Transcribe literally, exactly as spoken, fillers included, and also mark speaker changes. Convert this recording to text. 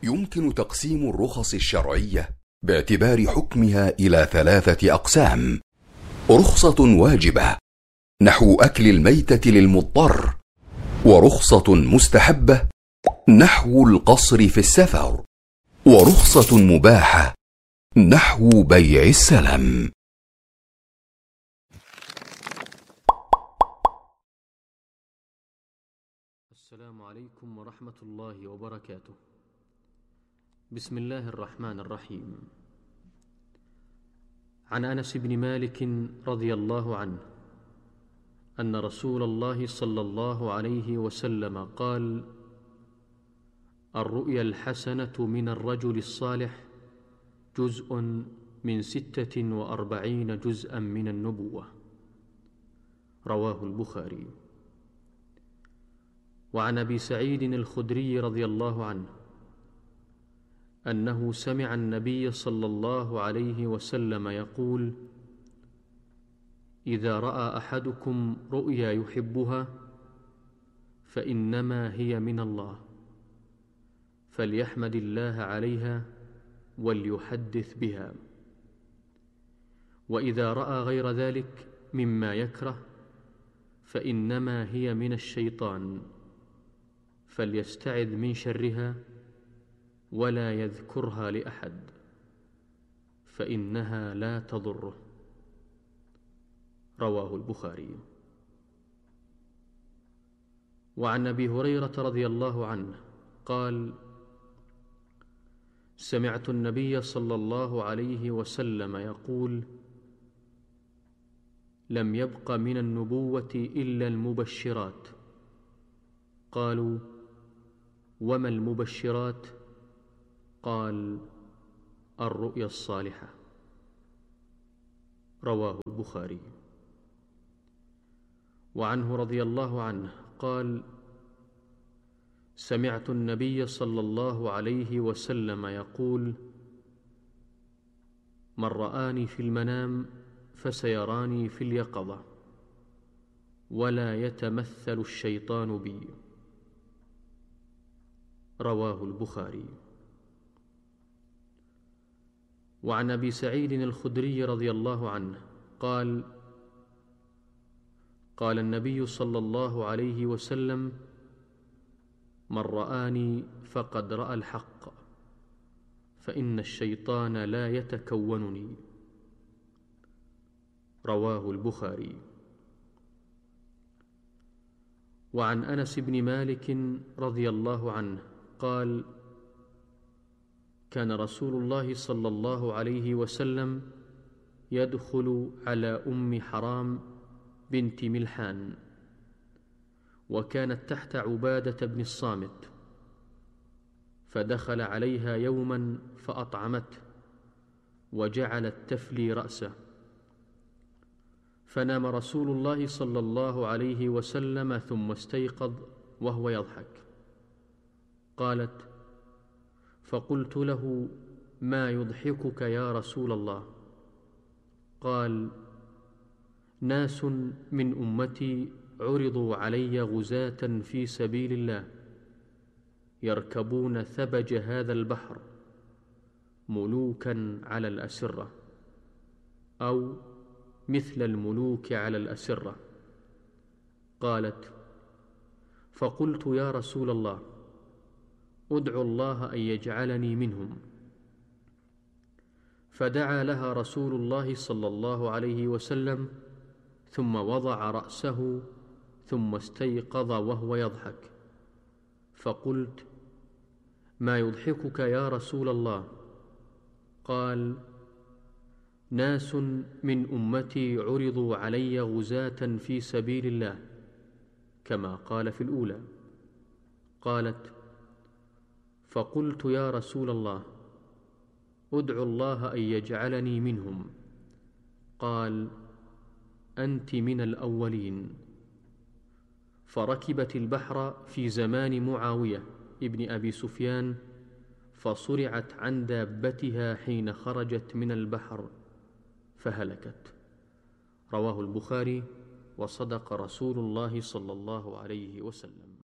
Speaker 1: يمكن تقسيم الرخص الشرعية باعتبار حكمها إلى ثلاثة أقسام: رخصة واجبة نحو أكل الميتة للمضطر، ورخصة مستحبة نحو القصر في السفر، ورخصة مباحة نحو بيع السلم.
Speaker 2: السلام عليكم ورحمة الله وبركاته. بسم الله الرحمن الرحيم. عن أنس بن مالك رضي الله عنه أن رسول الله صلى الله عليه وسلم قال: الرؤيا الحسنة من الرجل الصالح جزء من ستة وأربعين جزءا من النبوة. رواه البخاري. وعن أبي سعيد الخدري رضي الله عنه أنه سمع النبي صلى الله عليه وسلم يقول: إذا رأى أحدكم رؤيا يحبها فإنما هي من الله، فليحمد الله عليها وليحدث بها. وإذا رأى غير ذلك مما يكره فإنما هي من الشيطان، فليستعذ من شرها ولا يذكرها لأحد، فإنها لا تضره. رواه البخاري. وعن أبي هريرة رضي الله عنه قال: سمعت النبي صلى الله عليه وسلم يقول: لم يبق من النبوة إلا المبشرات. قالوا: وما المبشرات؟ قال: الرؤيا الصالحة. رواه البخاري. وعنه رضي الله عنه قال: سمعت النبي صلى الله عليه وسلم يقول: من رآني في المنام فسيراني في اليقظة، ولا يتمثل الشيطان بي. رواه البخاري. وعن أبي سعيد الخدري رضي الله عنه قال: قال النبي صلى الله عليه وسلم: من رآني فقد رأى الحق، فإن الشيطان لا يتكونني. رواه البخاري. وعن أنس بن مالك رضي الله عنه قال: كان رسول الله صلى الله عليه وسلم يدخل على أم حرام بنت ملحان، وكانت تحت عبادة بن الصامت، فدخل عليها يوما فأطعمته وجعلت تفلي رأسه، فنام رسول الله صلى الله عليه وسلم ثم استيقظ وهو يضحك. قالت: فقلت له: ما يضحكك يا رسول الله؟ قال: ناس من أمتي عرضوا علي غزاة في سبيل الله، يركبون ثبج هذا البحر ملوكا على الأسرة، أو مثل الملوك على الأسرة. قالت: فقلت: يا رسول الله، أدعو الله أن يجعلني منهم. فدعا لها رسول الله صلى الله عليه وسلم، ثم وضع رأسه، ثم استيقظ وهو يضحك. فقلت: ما يضحكك يا رسول الله؟ قال: ناس من أمتي عرضوا علي غزاة في سبيل الله، كما قال في الأولى. قالت: فقلت: يا رسول الله، أدعو الله أن يجعلني منهم. قال: أنت من الأولين. فركبت البحر في زمان معاوية ابن أبي سفيان، فصرعت عن دابتها حين خرجت من البحر فهلكت. رواه البخاري. وصدق رسول الله صلى الله عليه وسلم.